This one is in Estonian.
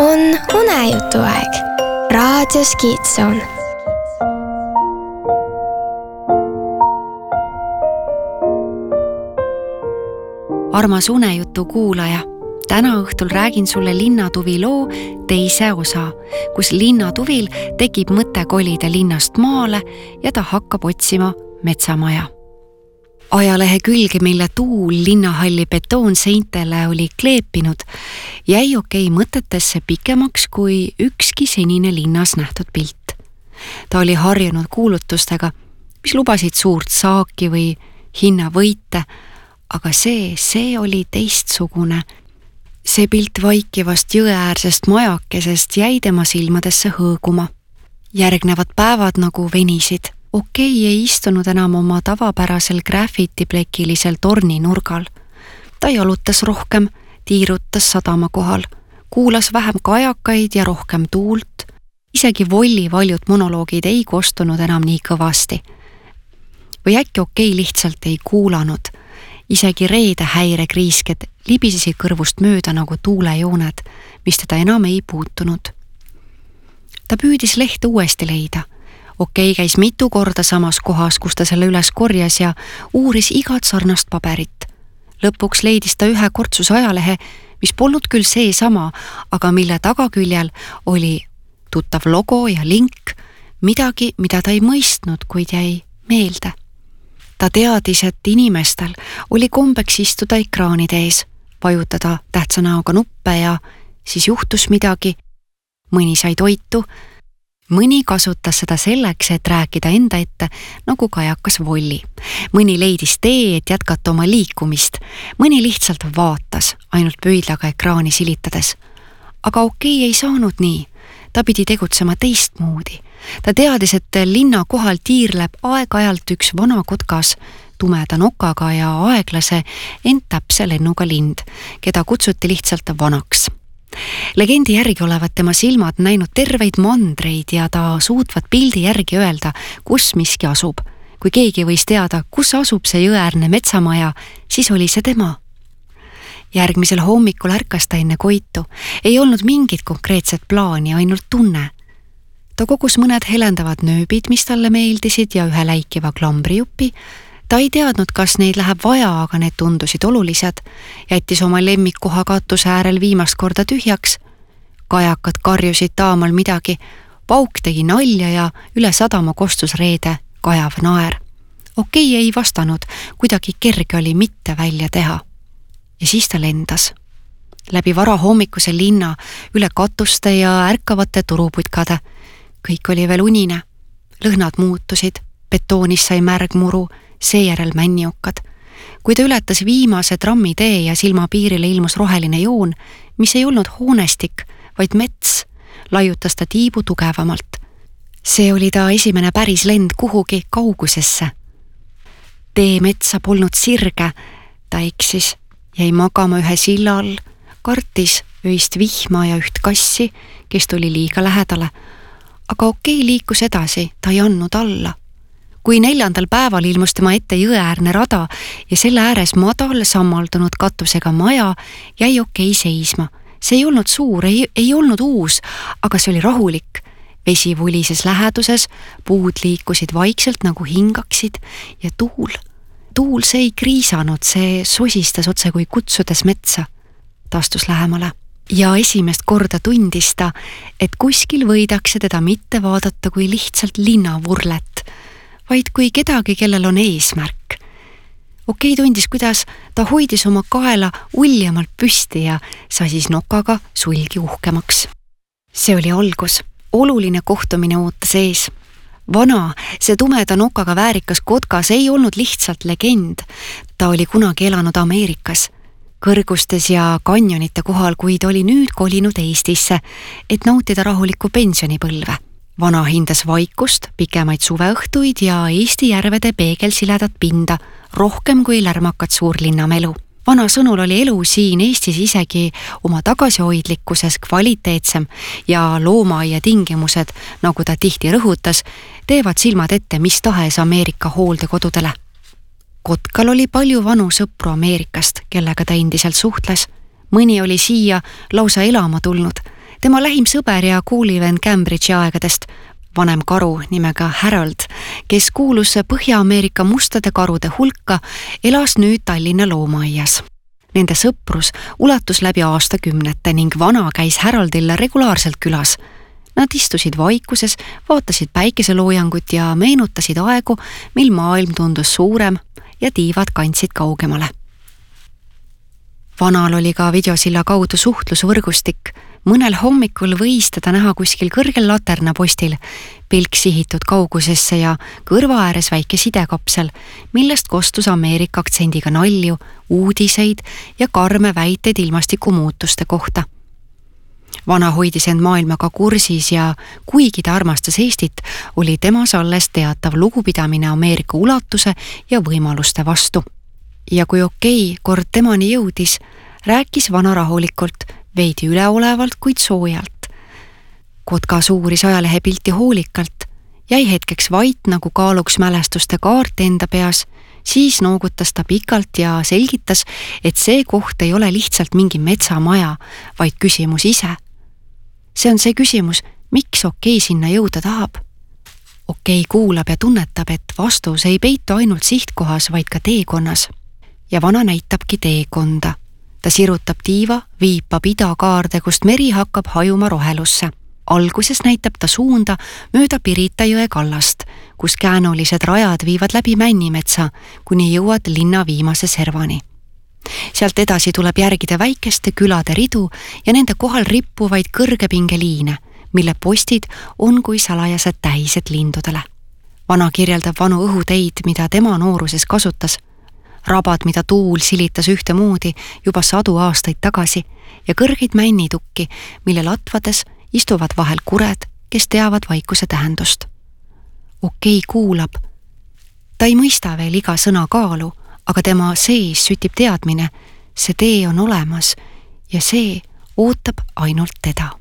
on unejutuaeg raadios Kiitsoon. Armas unejutu kuulaja, täna õhtul räägin sulle Linnatuvi loo teise osa, kus Linnatuvil tekib mõte kolida linnast maale ja ta hakkab otsima metsamaja. Ajalehe külge, mille tuul linnahalli betoonseintele oli kleepinud, jäi okei mõtetesse pikemaks kui ükski senine linnas nähtud pilt. Ta oli harjunud kuulutustega, mis lubasid suurt saaki või hinnavõite, aga see oli teistsugune. See pilt vaikivast jõeäärsest majakesest jäi tema silmadesse hõõguma. Järgnevad päevad nagu venisid. Okei ei istunud enam oma tavapärasel graffitiplekilisel torninurgal. Ta jalutas rohkem, tiirutas sadama kohal, kuulas vähem kajakaid ja rohkem tuult. Isegi Volli valjud monoloogid ei kostunud enam nii kõvasti. Või äkki okei lihtsalt ei kuulanud. Isegi reede häirekriisked libisesi kõrvust mööda nagu tuulejooned, mis teda enam ei puutunud. Ta püüdis lehte uuesti leida. Okei käis mitu korda samas kohas, kus ta selle üles korjas ja uuris igat sarnast paberit. Lõpuks leidis ta ühe kortsus ajalehe, mis polnud küll seesama, aga mille tagaküljel oli tuttav logo ja link, midagi, mida ta ei mõistnud, kuid jäi meelde. Ta teadis, et inimestel oli kombeks istuda ekraanide ees, vajutada tähtsa näoga nuppe ja siis juhtus midagi. Mõni sai toitu, mõni kasutas seda selleks, et rääkida enda ette, nagu kajakas Volli. Mõni leidis tee, et jätkata oma liikumist. Mõni lihtsalt vaatas, ainult pöidlaga ekraani silitades. Aga okei ei saanud nii. Ta pidi tegutsema teistmoodi. Ta teadis, et linna kohal tiirleb aeg-ajalt üks vana kotkas, tumeda nokaga ja aeglase, ent täpse lennuga lind, keda kutsuti lihtsalt vanaks. Legendi järgi olevat tema silmad näinud terveid mandreid ja ta suutvat pildi järgi öelda, kus miski asub. Kui keegi võis teada, kus asub see jõeäärne metsamaja, siis oli see tema. Järgmisel hommikul ärkas ta enne koitu. Ei olnud mingit konkreetset plaani, ainult tunne. Ta kogus mõned helendavad nööbid, mis talle meeldisid ja ühe läikiva klambrijupi. Ta ei teadnud, kas neid läheb vaja, aga need tundusid olulised. Jättis oma lemmikkoha katuse äärel viimast korda tühjaks. Kajakad karjusid taamal midagi. Pauk tegi nalja ja üle sadama kostus reede kajav naer. Okei ei vastanud, kuidagi kerge oli mitte välja teha. Ja siis ta lendas. Läbi varahommikuse linna, üle katuste ja ärkavate turuputkade. Kõik oli veel unine. Lõhnad muutusid, betoonis sai märgmuru, seejärel männiukad. Kui ta ületas viimase trammitee ja silmapiirile ilmus roheline joon, mis ei olnud hoonestik, vaid mets, laiutas ta tiibu tugevamalt. See oli ta esimene päris lend kuhugi kaugusesse. Tee metsa polnud sirge, ta eksis, jäi magama ühe silla all, kartis öist vihma ja üht kassi, kes tuli liiga lähedale. Aga okei liikus edasi, ta ei andnud alla. Kui 4. päeval ilmus tema ette jõeäärne rada ja selle ääres madal sammaldunud katusega maja, jäi okei seisma. See ei olnud suur, ei olnud uus, aga see oli rahulik. Vesi vulises läheduses, puud liikusid vaikselt nagu hingaksid ja tuul see ei kriisanud, see sosistas otse kui kutsudes metsa. Ta astus lähemale. Ja esimest korda tundis ta, et kuskil võidakse teda mitte vaadata kui lihtsalt linnavurlet, vaid kui kedagi, kellel on eesmärk. Okei tundis, kuidas ta hoidis oma kaela uljemalt püsti ja sasis nokaga sulgi uhkemaks. See oli algus. Oluline kohtumine ootas ees. Vana, see tumeda nokaga väärikas kotkas ei olnud lihtsalt legend. Ta oli kunagi elanud Ameerikas, kõrgustes ja kanjonite kohal, kuid oli nüüd kolinud Eestisse, et nautida rahulikku pensionipõlve. Vana hindas vaikust, pikemaid suveõhtuid ja Eesti järvede peegelsiledat pinda, rohkem kui lärmakat suurlinnamelu. Vana sõnul oli elu siin Eestis isegi oma tagasihoidlikkuses kvaliteetsem ja loomaaia tingimused, nagu ta tihti rõhutas, teevad silmad ette mis tahes Ameerika hooldekodudele. Kotkal oli palju vanu sõpru Ameerikast, kellega ta endiselt suhtles. Mõni oli siia lausa elama tulnud. Tema lähim sõber ja koolivend Cambridge'i aegadest, vanem karu nimega Harold, kes kuulus Põhja-Ameerika mustade karude hulka, elas nüüd Tallinna loomaaias. Nende sõprus ulatus läbi aastakümnete ning vana käis Haroldil regulaarselt külas. Nad istusid vaikuses, vaatasid päikeseloojangut ja meenutasid aegu, mil maailm tundus suurem ja tiivad kandsid kaugemale. Vanal oli ka videosilla kaudu suhtlusvõrgustik. Mõnel hommikul võis teda näha kuskil kõrgel laternapostil, pilk sihitud kaugusesse ja kõrva ääres väike sidekapsel, millest kostus Ameerika aktsendiga nalju, uudiseid ja karme väiteid ilmastikumuutuste kohta. Vana hoidis end maailmaga kursis ja kuigi ta armastas Eestit, oli temas alles teatav lugupidamine Ameerika ulatuse ja võimaluste vastu. Ja kui okei kord temani jõudis, rääkis vana rahulikult, veidi üleolevalt, kuid soojalt. Kotka suuris ajalehepilti hoolikalt, jäi hetkeks vait, nagu kaaluks mälestuste kaart enda peas, siis noogutas ta pikalt ja selgitas, et see koht ei ole lihtsalt mingi metsamaja, vaid küsimus ise. See on see küsimus, miks okei sinna jõuda tahab. Okei kuulab ja tunnetab, et vastus ei peitu ainult sihtkohas, vaid ka teekonnas. Ja vana näitabki teekonda. Ta sirutab tiiva, viipab idakaarde, kust meri hakkab hajuma rohelusse. Alguses näitab ta suunda mööda Pirita jõe kallast, kus käänulised rajad viivad läbi Männimetsa, kuni jõuad linna viimase servani. Sealt edasi tuleb järgida väikeste külade ridu ja nende kohal rippuvaid kõrgepingeliine, mille postid on kui salajased tähised lindudele. Vana kirjeldab vanu õhuteid, mida tema nooruses kasutas, rabad, mida tuul silitas ühtemoodi juba 100 aastaid tagasi ja kõrgeid männitukki, mille latvades istuvad vahel kured, kes teavad vaikuse tähendust. Okei kuulab. Ta ei mõista veel iga sõna kaalu, aga tema sees sütib teadmine, see tee on olemas ja see ootab ainult teda.